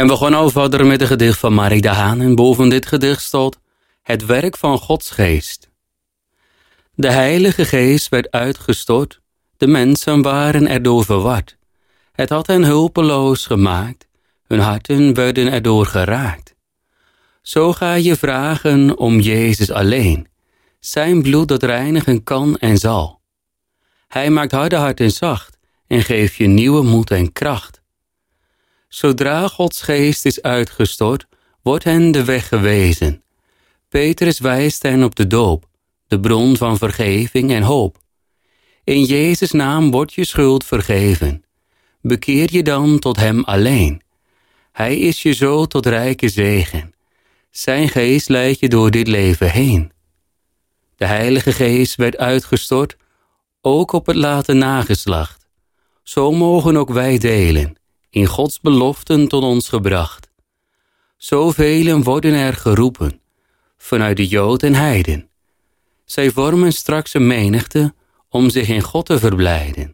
En we gaan nou verder met een gedicht van Marie de Haan. En boven dit gedicht staat het werk van Gods geest. De Heilige Geest werd uitgestort. De mensen waren erdoor verward. Het had hen hulpeloos gemaakt. Hun harten werden erdoor geraakt. Zo ga je vragen om Jezus alleen. Zijn bloed dat reinigen kan en zal. Hij maakt harde harten zacht en geeft je nieuwe moed en kracht. Zodra Gods geest is uitgestort, wordt hen de weg gewezen. Petrus wijst hen op de doop, de bron van vergeving en hoop. In Jezus' naam wordt je schuld vergeven. Bekeer je dan tot hem alleen. Hij is je zo tot rijke zegen. Zijn geest leidt je door dit leven heen. De Heilige Geest werd uitgestort, ook op het late nageslacht. Zo mogen ook wij delen, in Gods beloften tot ons gebracht. Zovelen worden er geroepen, vanuit de Jood en Heiden. Zij vormen straks een menigte om zich in God te verblijden.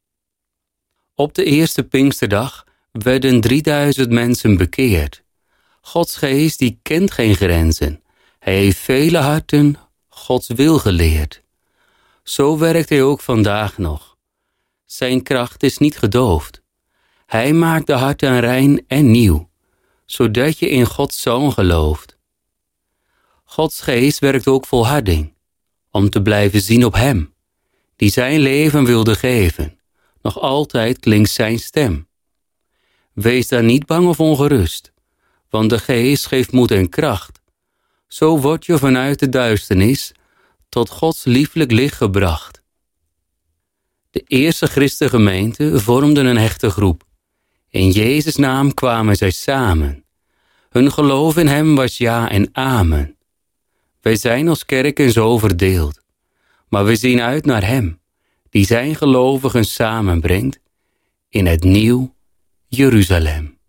Op de eerste Pinksterdag werden 3000 mensen bekeerd. Gods geest die kent geen grenzen. Hij heeft vele harten Gods wil geleerd. Zo werkt hij ook vandaag nog. Zijn kracht is niet gedoofd. Hij maakt de harten rein en nieuw, zodat je in Gods Zoon gelooft. Gods geest werkt ook volharding, om te blijven zien op hem, die zijn leven wilde geven. Nog altijd klinkt zijn stem. Wees daar niet bang of ongerust, want de geest geeft moed en kracht. Zo word je vanuit de duisternis tot Gods lieflijk licht gebracht. De eerste christengemeente vormden een hechte groep. In Jezus' naam kwamen zij samen. Hun geloof in hem was ja en amen. Wij zijn als kerken zo verdeeld, maar we zien uit naar hem, die zijn gelovigen samenbrengt in het nieuw Jeruzalem.